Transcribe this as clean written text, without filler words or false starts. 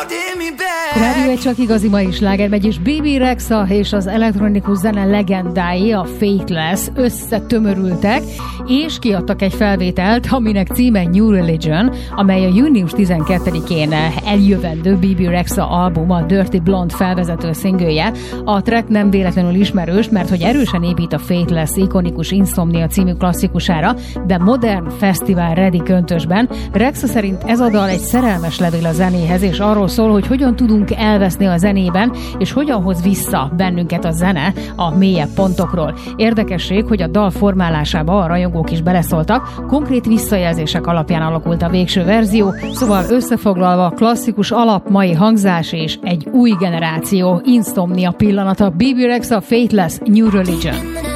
Rádió egy csak igazi mai slágermegy, és Bebe Rexha és az elektronikus zene legendái, a Faithless összetömörültek, és kiadtak egy felvételt, aminek címe New Religion, amely a június 12-én eljövendő Bebe Rexha albuma Dirty Blonde felvezető szingője. A track nem véletlenül ismerős, mert hogy erősen épít a Faithless ikonikus Insomnia című klasszikusára, de modern fesztivál ready köntösben. Rexha szerint ez a dal egy szerelmes levél a zenéhez, és arról szól, hogy hogyan tudunk elveszni a zenében, és hogyan hoz vissza bennünket a zene a mélyebb pontokról. Érdekesség, hogy a dal formálásába a rajongók is beleszóltak, konkrét visszajelzések alapján alakult a végső verzió, szóval összefoglalva klasszikus alap, mai hangzás és egy új generáció Insomnia pillanata. Bebe Rexha, Faithless, New Religion.